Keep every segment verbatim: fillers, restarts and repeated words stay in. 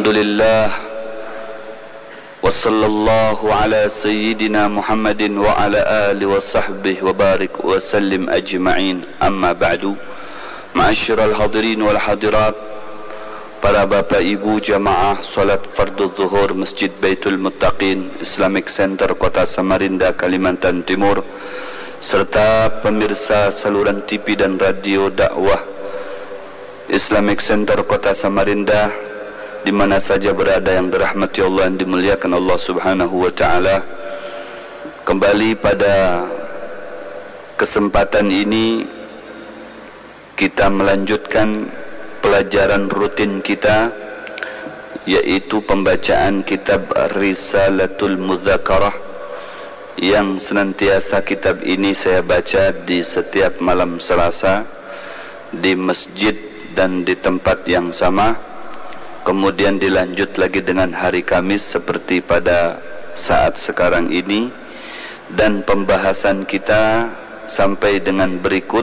Alhamdulillah, wa sallallahu ala sayyidina Muhammadin wa ala alihi wa sahbihi wa barik wa sallim ajma'in. Amma ba'du. Ma'asyiral hadirin wal hadirat, para bapa ibu jamaah salat fardu zuhur Masjid Baitul Muttaqin Islamic Center Kota Samarinda, Kalimantan Timur, serta pemirsa saluran T V dan radio dakwah Islamic Center Kota Samarinda di mana saja berada yang dirahmati Allah dan dimuliakan Allah Subhanahu wa taala. Kembali pada kesempatan ini kita melanjutkan pelajaran rutin kita, yaitu pembacaan kitab Risalatul Mudzakarah, yang senantiasa kitab ini saya baca di setiap malam Selasa di masjid dan di tempat yang sama. Kemudian dilanjut lagi dengan hari Kamis seperti pada saat sekarang ini. Dan pembahasan kita sampai dengan berikut.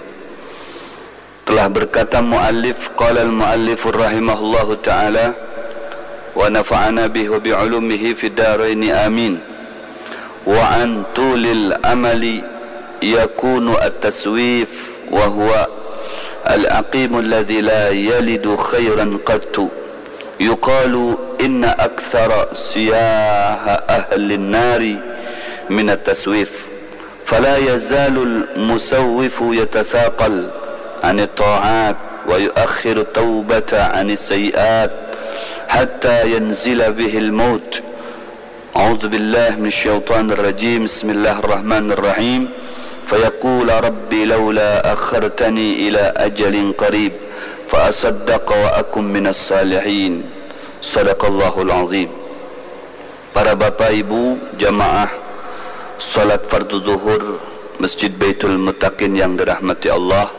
Telah berkata muallif, qala al-muallifur rahimahullahu ta'ala, wa nafa'ana bihi wa bi'ulumihi fid daraini amin. Wa an tulil amali yakunu at-taswif wa huwa al-aqimu alladhi la yalidu khairan qattu. يقال إن أكثر سياح أهل النار من التسويف، فلا يزال المسوف يتثاقل عن الطاعات ويؤخر التوبة عن السيئات حتى ينزل به الموت. أعوذ بالله من الشيطان الرجيم. بسم الله الرحمن الرحيم. فيقول ربي لولا أخرتني إلى أجل قريب فأصدق وأكن من الصالحين. Sadaqallahul azim. Para bapa ibu jamaah salat fardu zuhur Masjid Baitul Muttaqin yang dirahmati Allah,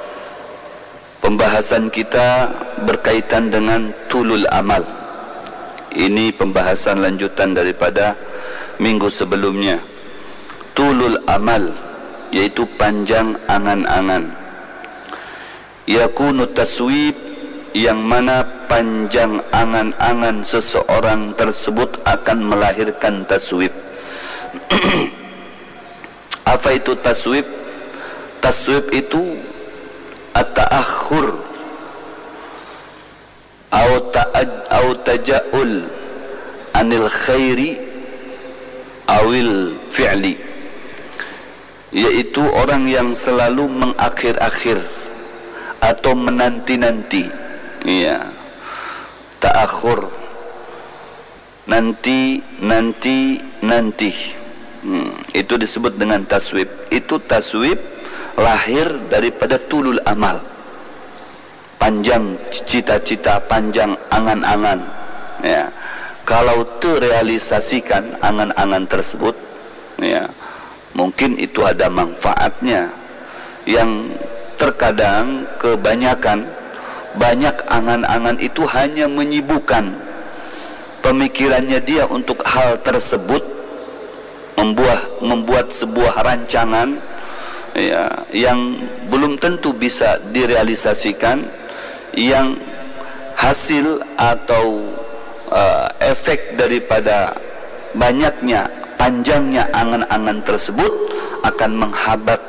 pembahasan kita berkaitan dengan tulul amal. Ini pembahasan lanjutan daripada minggu sebelumnya. Tulul amal, yaitu panjang angan-angan. Yakunu taswib, yang mana panjang angan-angan seseorang tersebut akan melahirkan taswib. Apa itu taswib? Taswib itu at-ta'akhur atau taja'ul anil khairi awil fi'li, yaitu orang yang selalu mengakhir-akhir atau menanti-nanti. Ya, ta'akhur, nanti, nanti, nanti. Hmm, itu disebut dengan taswib. Itu taswib lahir daripada tulul amal, panjang cita-cita, panjang angan-angan. Ya, kalau terrealisasikan angan-angan tersebut, ya, mungkin itu ada manfaatnya. Yang terkadang kebanyakan banyak angan-angan itu hanya menyibukkan pemikirannya dia untuk hal tersebut, membuat membuat sebuah rancangan, ya, yang belum tentu bisa direalisasikan, yang hasil atau uh, efek daripada banyaknya panjangnya angan-angan tersebut akan menghambat